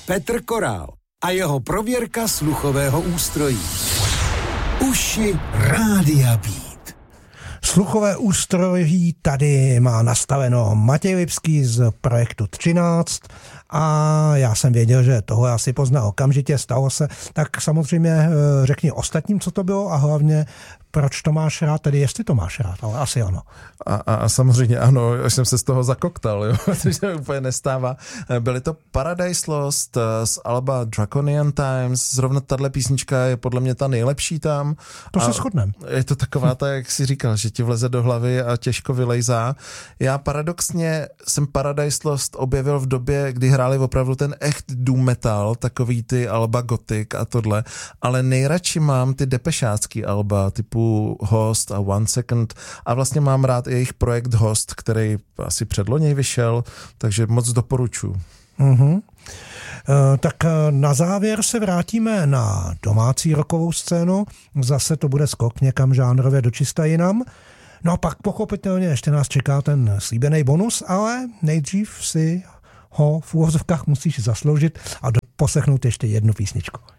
Petr Korál a jeho prověrka sluchového ústrojí. Uši Rádia Beat. Sluchové ústrojí tady má nastaveno Matěj Lipský z projektu 13 a já jsem věděl, že tohle asi pozná okamžitě, stalo se. Tak samozřejmě řekni ostatním, co to bylo a hlavně proč to máš rád, tedy jestli to máš rád, ale asi ano. A samozřejmě ano, až jsem se z toho zakoktal, jo, protože úplně nestává. Byly to Paradise Lost z alba Draconian Times, zrovna tahle písnička je podle mě ta nejlepší tam. To se shodneme. Je to taková ta, jak jsi říkal, že ti vleze do hlavy a těžko vylejzá. Já paradoxně jsem Paradise Lost objevil v době, kdy hráli opravdu ten echt doom metal, takový ty alba Gothic a tohle, ale nejradši mám ty depešácký alba, typu Host a One Second a vlastně mám rád i jejich projekt Host, který asi předloni vyšel, takže moc doporučuji. Mm-hmm. Tak na závěr se vrátíme na domácí rockovou scénu, zase to bude skok někam žánrově do čista jinam. No a pak pochopitelně ještě nás čeká ten slíbený bonus, ale nejdřív si ho v úvozovkách musíš zasloužit a poslechnout ještě jednu písničku.